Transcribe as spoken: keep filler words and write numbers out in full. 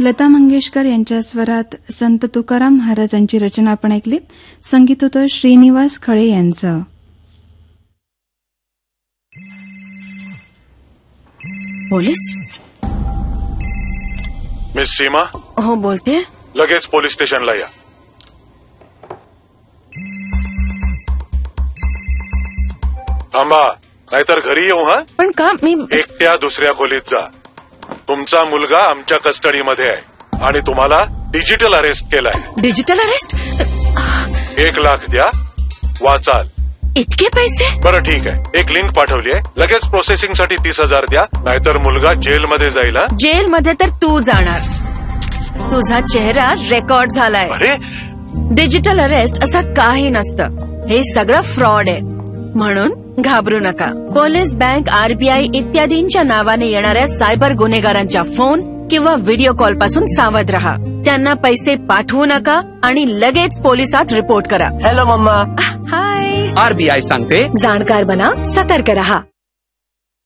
लता मंगेशकर यांच्या स्वरात संत तुकाराम महाराजांची रचना आपण ऐकलीत. संगीत होतं श्रीनिवास खळे यांचं. पोलीस? मिस सीमा? हो बोलते. लगेच पोलीस स्टेशनला या. थांबा, नाहीतर घरी येऊ. हा पण का? मी एकट्या दुसऱ्या खोलीत जा. तुमचा मुलगा आमच्या कस्टडीमध्ये आहे आणि तुम्हाला डिजिटल अरेस्ट केलाय. Digital arrest? एक लाख द्या, वाचाल. इतके पैसे? बरं ठीक आहे, एक लिंक पाठवली आहे, लगेच प्रोसेसिंग साठी तीस हजार द्या, नाहीतर मुलगा जेलमध्ये जाईल. जेलमध्ये तर तू जाणार. तुझा चेहरा रेकॉर्ड झालाय. अरे डिजिटल अरेस्ट असं काही नसतं. हे सगळं फ्रॉड आहे. म्हणून घाबरू नका. पोलीस, बँक, आरबीआय इत्यादींच्या नावाने येणाऱ्या सायबर गुन्हेगारांच्या फोन किंवा व्हिडिओ कॉल पासून सावध रहा. त्यांना पैसे पाठवू नका आणि लगेच पोलिसात रिपोर्ट करा. Hello mamma. हाय. आरबीआय सांगते, जाणकार बना, सतर्क रहा.